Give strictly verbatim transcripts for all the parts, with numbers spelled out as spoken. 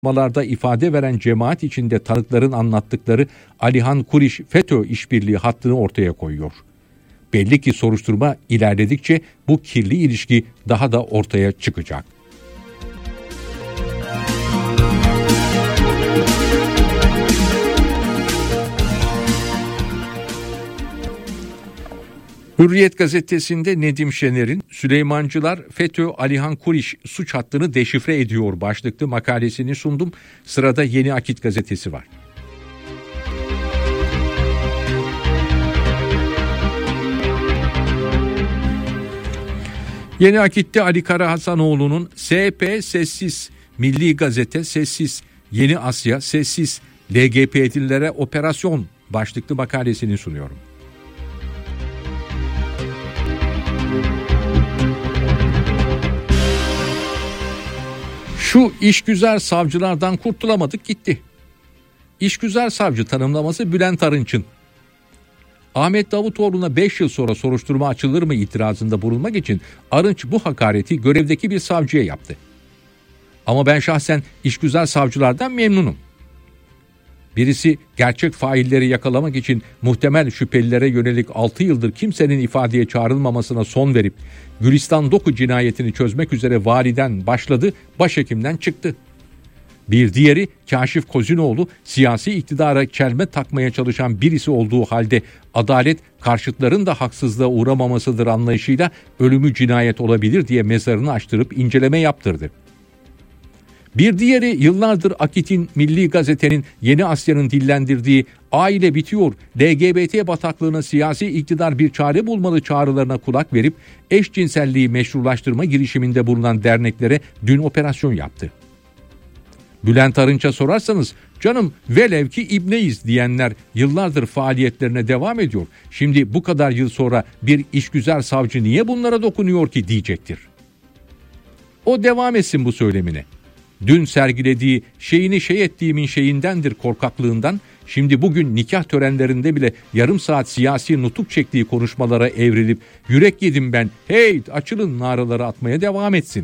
soruşturmalarda ifade veren cemaat içinde tanıkların anlattıkları Alihan Kuriş FETÖ işbirliği hattını ortaya koyuyor. Belli ki soruşturma ilerledikçe bu kirli ilişki daha da ortaya çıkacak. Hürriyet gazetesinde Nedim Şener'in Süleymancılar FETÖ Alihan Kuriş suç hattını deşifre ediyor başlıklı makalesini sundum. Sırada Yeni Akit gazetesi var. Yeni Akit'te Ali Kara Hasanoğlu'nun S P sessiz, Milli Gazete sessiz, Yeni Asya sessiz, L G B T'lilere operasyon başlıklı makalesini sunuyorum. Şu işgüzar savcılardan kurtulamadık gitti. İşgüzar savcı tanımlaması Bülent Arınç'ın. Ahmet Davutoğlu'na beş yıl sonra soruşturma açılır mı itirazında bulunmak için Arınç bu hakareti görevdeki bir savcıya yaptı. Ama ben şahsen işgüzar savcılardan memnunum. Birisi gerçek failleri yakalamak için muhtemel şüphelilere yönelik altı yıldır kimsenin ifadeye çağrılmamasına son verip Gülistan Doku cinayetini çözmek üzere validen başladı, başhekimden çıktı. Bir diğeri Kaşif Kozinoğlu, siyasi iktidara çelme takmaya çalışan birisi olduğu halde adalet karşıtların da haksızlığa uğramamasıdır anlayışıyla ölümü cinayet olabilir diye mezarını açtırıp inceleme yaptırdı. Bir diğeri yıllardır Akit'in, Milli Gazete'nin, Yeni Asya'nın dillendirdiği aile bitiyor, L G B T bataklığına siyasi iktidar bir çare bulmalı çağrılarına kulak verip eşcinselliği meşrulaştırma girişiminde bulunan derneklere dün operasyon yaptı. Bülent Arınç'a sorarsanız canım velev ki ibneyiz diyenler yıllardır faaliyetlerine devam ediyor. Şimdi bu kadar yıl sonra bir işgüzar savcı niye bunlara dokunuyor ki diyecektir. O devam etsin bu söylemine. Dün sergilediği şeyini şey ettiğimin şeyindendir korkaklığından şimdi bugün nikah törenlerinde bile yarım saat siyasi nutuk çektiği konuşmalara evrilip yürek yedim ben hey açılın naraları atmaya devam etsin.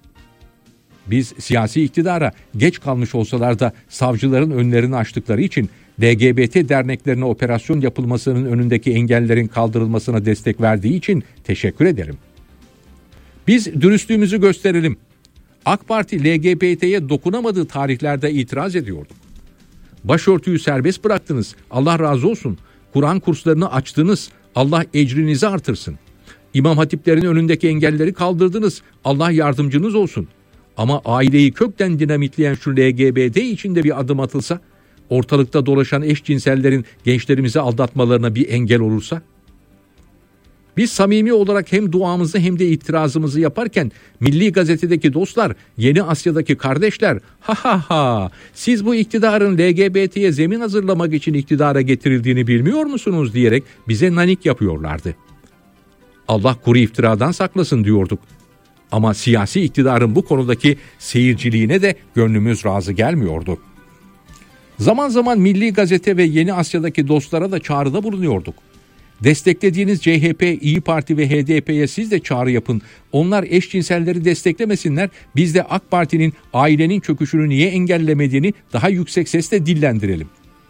Biz siyasi iktidara geç kalmış olsalar da savcıların önlerini açtıkları için L G B T derneklerine operasyon yapılmasının önündeki engellerin kaldırılmasına destek verdiği için teşekkür ederim. Biz dürüstlüğümüzü gösterelim. AK Parti L G B T'ye dokunamadığı tarihlerde itiraz ediyorduk. Başörtüyü serbest bıraktınız. Allah razı olsun. Kur'an kurslarını açtınız. Allah ecrinizi artırsın. İmam hatiplerin önündeki engelleri kaldırdınız. Allah yardımcınız olsun. Ama aileyi kökten dinamitleyen şu L G B T içinde bir adım atılsa, ortalıkta dolaşan eşcinsellerin gençlerimizi aldatmalarına bir engel olursa, biz samimi olarak hem duamızı hem de itirazımızı yaparken Milli Gazete'deki dostlar, Yeni Asya'daki kardeşler ha ha ha siz bu iktidarın L G B T'ye zemin hazırlamak için iktidara getirildiğini bilmiyor musunuz diyerek bize nanik yapıyorlardı. Allah kuru iftiradan saklasın diyorduk. Ama siyasi iktidarın bu konudaki seyirciliğine de gönlümüz razı gelmiyordu. Zaman zaman Milli Gazete ve Yeni Asya'daki dostlara da çağrıda bulunuyorduk. Desteklediğiniz C H P, İyi Parti ve H D P'ye siz de çağrı yapın. Onlar eşcinselleri desteklemesinler. Biz de AK Parti'nin ailenin çöküşünü niye engellemediğini daha yüksek sesle dillendirelim.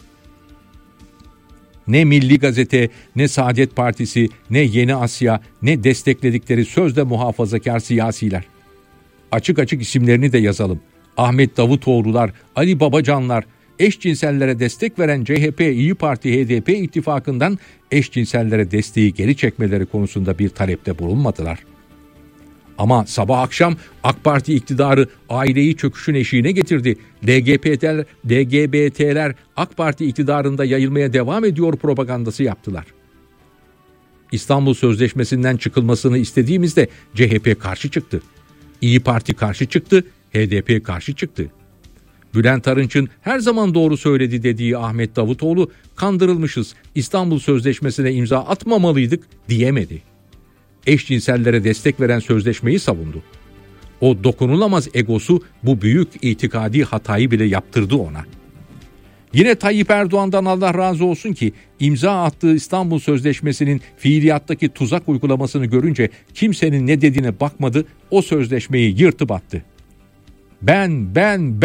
Ne Milli Gazete, ne Saadet Partisi, ne Yeni Asya, ne destekledikleri sözde muhafazakar siyasiler. Açık açık isimlerini de yazalım. Ahmet Davutoğlu'lar, Ali Babacanlar, eşcinsellere destek veren C H P, İyi Parti, H D P ittifakından eşcinsellere desteği geri çekmeleri konusunda bir talepte bulunmadılar. Ama sabah akşam AK Parti iktidarı aileyi çöküşün eşiğine getirdi. L G B T'ler, L G B T'ler AK Parti iktidarında yayılmaya devam ediyor propagandası yaptılar. İstanbul Sözleşmesi'nden çıkılmasını istediğimizde C H P karşı çıktı. İyi Parti karşı çıktı, H D P karşı çıktı. Bülent Arınç'ın her zaman doğru söyledi dediği Ahmet Davutoğlu, kandırılmışız, İstanbul Sözleşmesi'ne imza atmamalıydık diyemedi. Eşcinsellere destek veren sözleşmeyi savundu. O dokunulamaz egosu bu büyük itikadi hatayı bile yaptırdı ona. Yine Tayyip Erdoğan'dan Allah razı olsun ki imza attığı İstanbul Sözleşmesi'nin fiiliyattaki tuzak uygulamasını görünce kimsenin ne dediğine bakmadı, o sözleşmeyi yırtıp attı. Ben, ben, ben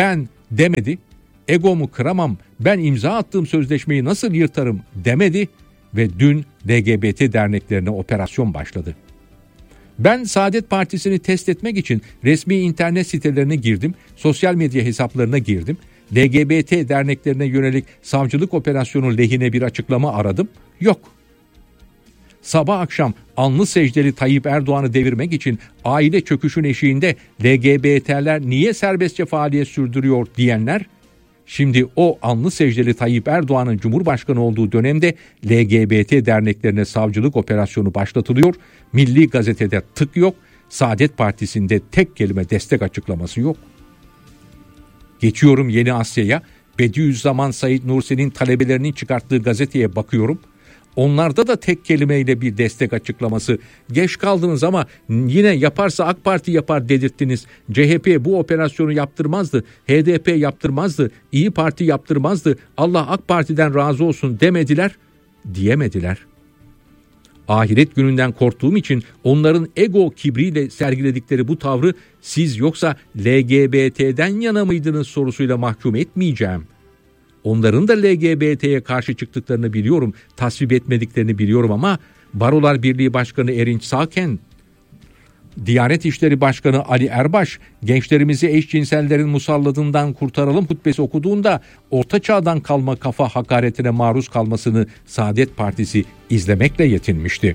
demedi. Egomu kıramam, ben imza attığım sözleşmeyi nasıl yırtarım demedi ve dün L G B T derneklerine operasyon başladı. Ben Saadet Partisi'ni test etmek için resmi internet sitelerine girdim, sosyal medya hesaplarına girdim. L G B T derneklerine yönelik savcılık operasyonu lehine bir açıklama aradım. Yok. Sabah akşam alnı secdeli Tayyip Erdoğan'ı devirmek için aile çöküşün eşiğinde L G B T'ler niye serbestçe faaliyet sürdürüyor diyenler, şimdi o alnı secdeli Tayyip Erdoğan'ın Cumhurbaşkanı olduğu dönemde L G B T derneklerine savcılık operasyonu başlatılıyor. Milli Gazete'de tık yok. Saadet Partisi'nde tek kelime destek açıklaması yok. Geçiyorum Yeni Asya'ya. Bediüzzaman Said Nursi'nin talebelerinin çıkarttığı gazeteye bakıyorum. Onlarda da tek kelimeyle bir destek açıklaması. Geç kaldınız ama yine yaparsa AK Parti yapar dedirttiniz. C H P bu operasyonu yaptırmazdı. H D P yaptırmazdı. İyi Parti yaptırmazdı. Allah AK Parti'den razı olsun demediler, diyemediler. Ahiret gününden korktuğum için onların ego kibriyle sergiledikleri bu tavrı siz yoksa L G B T'den yana mıydınız sorusuyla mahkum etmeyeceğim. Onların da L G B T'ye karşı çıktıklarını biliyorum, tasvip etmediklerini biliyorum ama Barolar Birliği Başkanı Erinç Sağken, Diyanet İşleri Başkanı Ali Erbaş, gençlerimizi eşcinsellerin musalladığından kurtaralım hutbesi okuduğunda orta çağdan kalma kafa hakaretine maruz kalmasını Saadet Partisi izlemekle yetinmişti.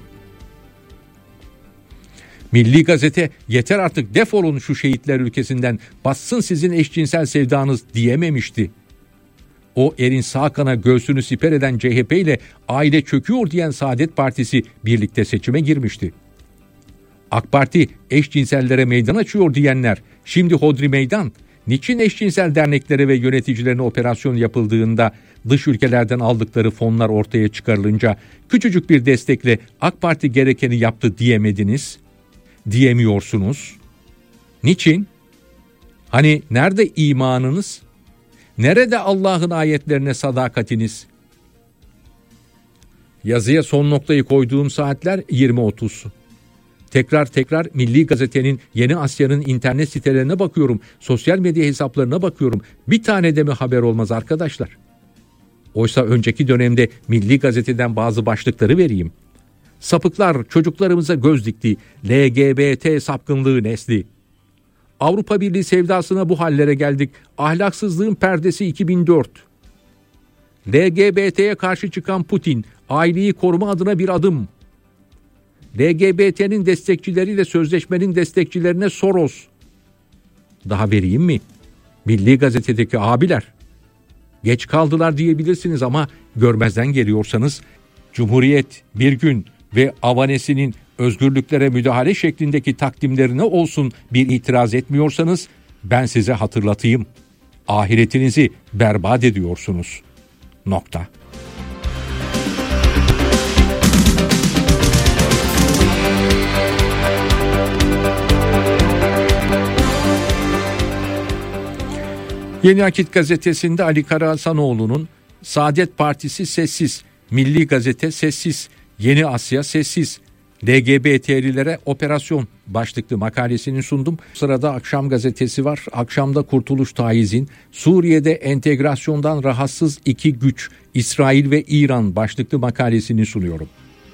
Milli Gazete yeter artık defolun şu şehitler ülkesinden, bassın sizin eşcinsel sevdanız diyememişti. O Erinç Sağkan'a göğsünü siper eden C H P ile aile çöküyor diyen Saadet Partisi birlikte seçime girmişti. AK Parti eşcinsellere meydan açıyor diyenler şimdi hodri meydan. Niçin eşcinsel derneklere ve yöneticilerine operasyon yapıldığında dış ülkelerden aldıkları fonlar ortaya çıkarılınca küçücük bir destekle AK Parti gerekeni yaptı diyemediniz? Diyemiyorsunuz. Niçin? Hani nerede imanınız? Nerede Allah'ın ayetlerine sadakatiniz? Yazıya son noktayı koyduğum saatler yirmi otuz. Tekrar tekrar Milli Gazete'nin Yeni Asya'nın internet sitelerine bakıyorum. Sosyal medya hesaplarına bakıyorum. Bir tane de mi haber olmaz arkadaşlar? Oysa önceki dönemde Milli Gazete'den bazı başlıkları vereyim. Sapıklar çocuklarımıza göz dikti. L G B T sapkınlığı nesli. Avrupa Birliği sevdasına bu hallere geldik. Ahlaksızlığın perdesi iki bin dört. L G B T'ye karşı çıkan Putin, aileyi koruma adına bir adım. L G B T'nin destekçileriyle sözleşmenin destekçilerine Soros. Daha vereyim mi? Milli Gazete'deki abiler. Geç kaldılar diyebilirsiniz ama görmezden geliyorsanız Cumhuriyet, Bir Gün ve Avanesinin özgürlüklere müdahale şeklindeki takdimlerine olsun bir itiraz etmiyorsanız ben size hatırlatayım. Ahiretinizi berbat ediyorsunuz. Nokta. Yeni Akit gazetesinde Ali Karahasanoğlu'nun Saadet Partisi sessiz, Milli Gazete sessiz, Yeni Asya sessiz, L G B T'lilere operasyon başlıklı makalesini sundum. Sırada Akşam gazetesi var. Akşamda Kurtuluş Taiz'in Suriye'de entegrasyondan rahatsız iki güç, İsrail ve İran başlıklı makalesini sunuyorum.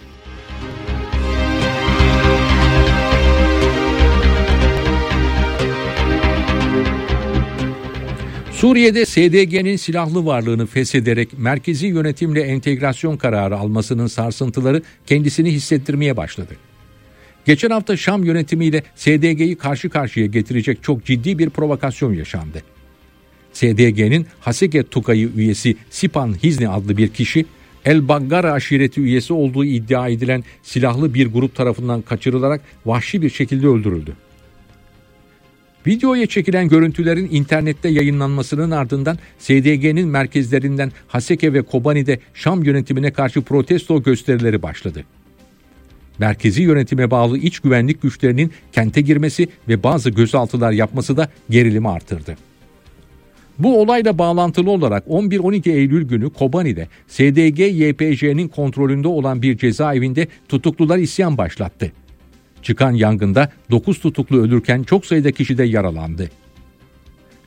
Suriye'de S D G'nin silahlı varlığını feshederek merkezi yönetimle entegrasyon kararı almasının sarsıntıları kendisini hissettirmeye başladı. Geçen hafta Şam yönetimiyle S D G'yi karşı karşıya getirecek çok ciddi bir provokasyon yaşandı. S D G'nin Haseke Tukayı üyesi Sipan Hizni adlı bir kişi, El Baggara aşireti üyesi olduğu iddia edilen silahlı bir grup tarafından kaçırılarak vahşi bir şekilde öldürüldü. Videoya çekilen görüntülerin internette yayınlanmasının ardından S D G'nin merkezlerinden Haseke ve Kobani'de Şam yönetimine karşı protesto gösterileri başladı. Merkezi yönetime bağlı iç güvenlik güçlerinin kente girmesi ve bazı gözaltılar yapması da gerilimi artırdı. Bu olayla bağlantılı olarak on bir on iki Eylül günü Kobani'de S D G Y P J'nin kontrolünde olan bir cezaevinde tutuklular isyan başlattı. Çıkan yangında dokuz tutuklu ölürken çok sayıda kişi de yaralandı.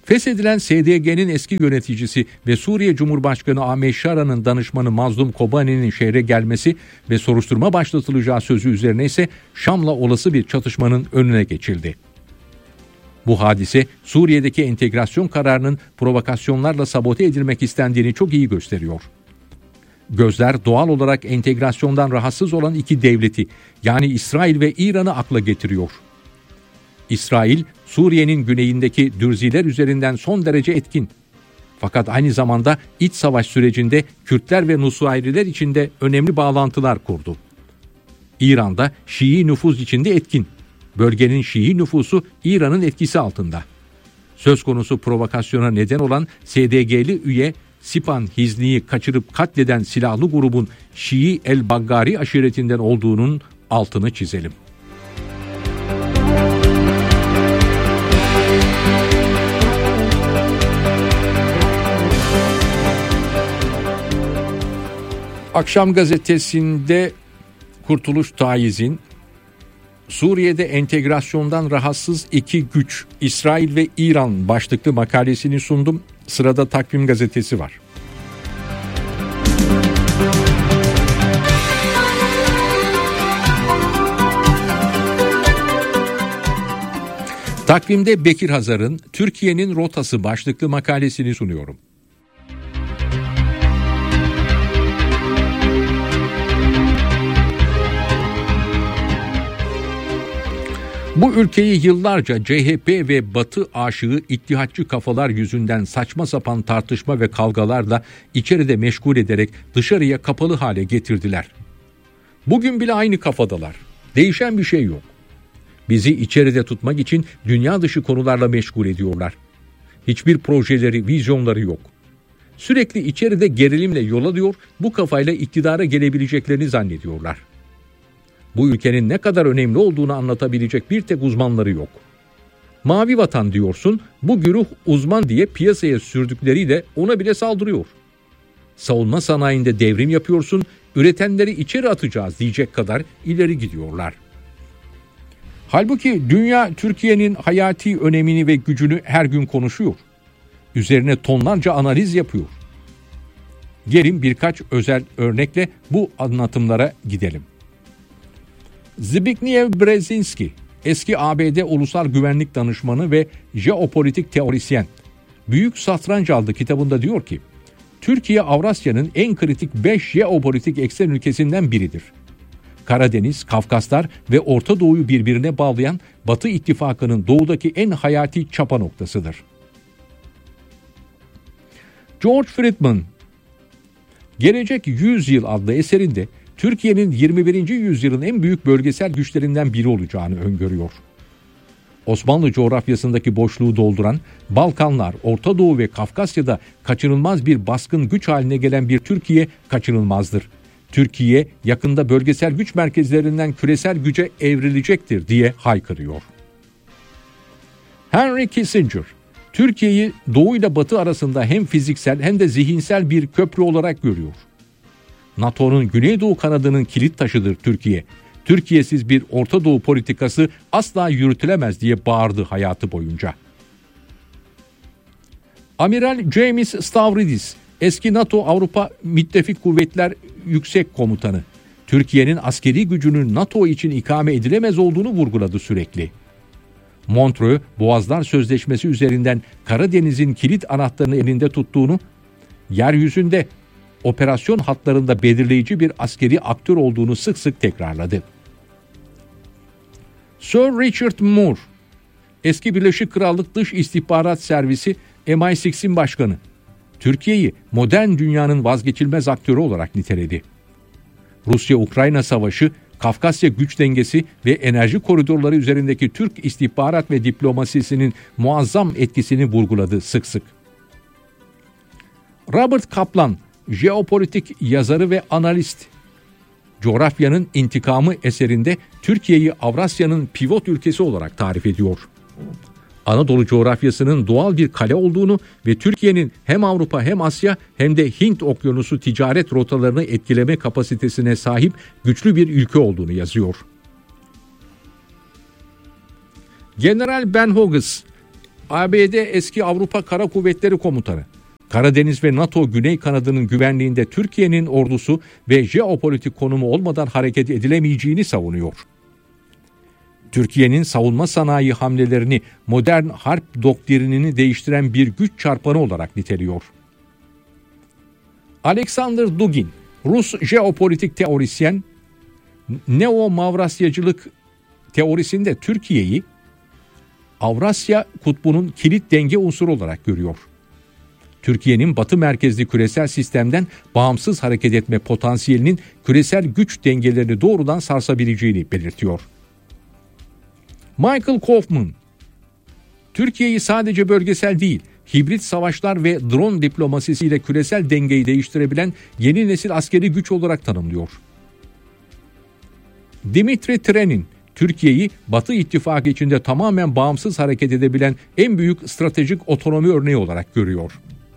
Feshedilen S D G'nin eski yöneticisi ve Suriye Cumhurbaşkanı Ahmet Şara'nın danışmanı Mazlum Kobani'nin şehre gelmesi ve soruşturma başlatılacağı sözü üzerine ise Şam'la olası bir çatışmanın önüne geçildi. Bu hadise Suriye'deki entegrasyon kararının provokasyonlarla sabote edilmek istendiğini çok iyi gösteriyor. Gözler doğal olarak entegrasyondan rahatsız olan iki devleti, yani İsrail ve İran'ı akla getiriyor. İsrail, Suriye'nin güneyindeki Dürziler üzerinden son derece etkin. Fakat aynı zamanda iç savaş sürecinde Kürtler ve Nusayriler içinde önemli bağlantılar kurdu. İran'da Şii nüfuz içinde etkin. Bölgenin Şii nüfusu İran'ın etkisi altında. Söz konusu provokasyona neden olan S D G'li üye Sipan Hizni'yi kaçırıp katleden silahlı grubun Şii El-Baggari aşiretinden olduğunun altını çizelim. Akşam gazetesinde Kurtuluş Taiz'in Suriye'de entegrasyondan rahatsız iki güç, İsrail ve İran başlıklı makalesini sundum. Sırada Takvim gazetesi var. Takvim'de Bekir Hazar'ın Türkiye'nin rotası başlıklı makalesini sunuyorum. Bu ülkeyi yıllarca C H P ve Batı aşığı ittihatçı kafalar yüzünden saçma sapan tartışma ve kavgalarla içeride meşgul ederek dışarıya kapalı hale getirdiler. Bugün bile aynı kafadalar. Değişen bir şey yok. Bizi içeride tutmak için dünya dışı konularla meşgul ediyorlar. Hiçbir projeleri, vizyonları yok. Sürekli içeride gerilimle yol alıyor, bu kafayla iktidara gelebileceklerini zannediyorlar. Bu ülkenin ne kadar önemli olduğunu anlatabilecek bir tek uzmanları yok. Mavi vatan diyorsun, bu güruh uzman diye piyasaya sürdükleriyle ona bile saldırıyor. Savunma sanayinde devrim yapıyorsun, üretenleri içeri atacağız diyecek kadar ileri gidiyorlar. Halbuki dünya Türkiye'nin hayati önemini ve gücünü her gün konuşuyor. Üzerine tonlarca analiz yapıyor. Gelin birkaç özel örnekle bu anlatımlara gidelim. Zbigniew Brzezinski, eski A B D Ulusal Güvenlik Danışmanı ve jeopolitik teorisyen, Büyük Satranç adlı kitabında diyor ki, Türkiye Avrasya'nın en kritik beş jeopolitik eksen ülkesinden biridir. Karadeniz, Kafkaslar ve Orta Doğu'yu birbirine bağlayan Batı İttifakı'nın doğudaki en hayati çapa noktasıdır. George Friedman, Gelecek Yüzyıl adlı eserinde Türkiye'nin yirmi birinci yüzyılın en büyük bölgesel güçlerinden biri olacağını öngörüyor. Osmanlı coğrafyasındaki boşluğu dolduran, Balkanlar, Orta Doğu ve Kafkasya'da kaçınılmaz bir baskın güç haline gelen bir Türkiye kaçınılmazdır. Türkiye yakında bölgesel güç merkezlerinden küresel güce evrilecektir diye haykırıyor. Henry Kissinger, Türkiye'yi Doğu ile Batı arasında hem fiziksel hem de zihinsel bir köprü olarak görüyor. NATO'nun Güneydoğu kanadının kilit taşıdır Türkiye. Türkiye'siz bir Orta Doğu politikası asla yürütülemez diye bağırdı hayatı boyunca. Amiral James Stavridis, eski NATO Avrupa Müttefik Kuvvetler Yüksek Komutanı, Türkiye'nin askeri gücünün NATO için ikame edilemez olduğunu vurguladı sürekli. Montreux, Boğazlar Sözleşmesi üzerinden Karadeniz'in kilit anahtarını elinde tuttuğunu, yeryüzünde operasyon hatlarında belirleyici bir askeri aktör olduğunu sık sık tekrarladı. Sir Richard Moore, eski Birleşik Krallık Dış İstihbarat Servisi M I altının başkanı, Türkiye'yi modern dünyanın vazgeçilmez aktörü olarak niteledi. Rusya-Ukrayna savaşı, Kafkasya güç dengesi ve enerji koridorları üzerindeki Türk istihbarat ve diplomasisinin muazzam etkisini vurguladı sık sık. Robert Kaplan, jeopolitik yazarı ve analist, Coğrafyanın İntikamı eserinde Türkiye'yi Avrasya'nın pivot ülkesi olarak tarif ediyor. Anadolu coğrafyasının doğal bir kale olduğunu ve Türkiye'nin hem Avrupa hem Asya hem de Hint Okyanusu ticaret rotalarını etkileme kapasitesine sahip güçlü bir ülke olduğunu yazıyor. General Ben Hodges, A B D eski Avrupa Kara Kuvvetleri Komutanı, Karadeniz ve NATO Güney Kanadı'nın güvenliğinde Türkiye'nin ordusu ve jeopolitik konumu olmadan hareket edilemeyeceğini savunuyor. Türkiye'nin savunma sanayi hamlelerini modern harp doktrinini değiştiren bir güç çarpanı olarak niteliyor. Alexander Dugin, Rus jeopolitik teorisyen, Neo-Mavrasyacılık teorisinde Türkiye'yi Avrasya kutbunun kilit denge unsuru olarak görüyor. Türkiye'nin batı merkezli küresel sistemden bağımsız hareket etme potansiyelinin küresel güç dengelerini doğrudan sarsabileceğini belirtiyor. Michael Kaufman, Türkiye'yi sadece bölgesel değil, hibrit savaşlar ve drone diplomasisiyle küresel dengeyi değiştirebilen yeni nesil askeri güç olarak tanımlıyor. Dimitri Trenin, Türkiye'yi Batı ittifakı içinde tamamen bağımsız hareket edebilen en büyük stratejik otonomi örneği olarak görüyor.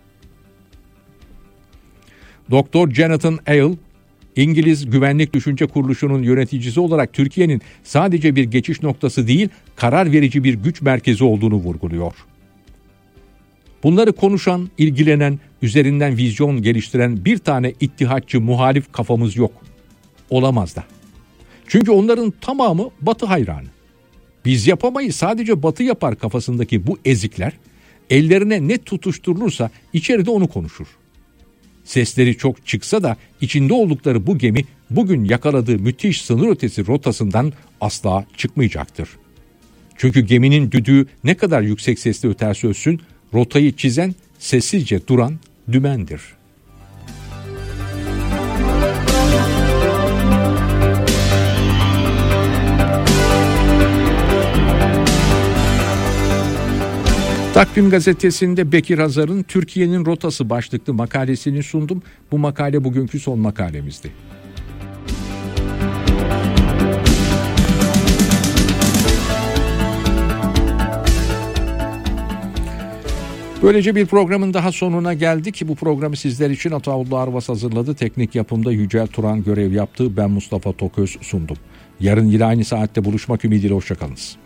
Doktor Jonathan Eyal, İngiliz Güvenlik Düşünce Kuruluşu'nun yöneticisi olarak Türkiye'nin sadece bir geçiş noktası değil, karar verici bir güç merkezi olduğunu vurguluyor. Bunları konuşan, ilgilenen, üzerinden vizyon geliştiren bir tane ittihatçı muhalif kafamız yok. Olamaz da. Çünkü onların tamamı Batı hayranı. Biz yapamayız, sadece Batı yapar kafasındaki bu ezikler, ellerine ne tutuşturulursa içeride onu konuşur. Sesleri çok çıksa da içinde oldukları bu gemi bugün yakaladığı müthiş sınır ötesi rotasından asla çıkmayacaktır. Çünkü geminin düdüğü ne kadar yüksek sesle öterse ötsün, rotayı çizen, sessizce duran dümendir. Takvim gazetesinde Bekir Hazar'ın Türkiye'nin Rotası başlıklı makalesini sundum. Bu makale bugünkü son makalemizdi. Böylece bir programın daha sonuna geldik. Bu programı sizler için Ataullah Arvas hazırladı. Teknik yapımda Yücel Turan görev yaptı. Ben Mustafa Toköz sundum. Yarın yine aynı saatte buluşmak ümidiyle hoşçakalınız.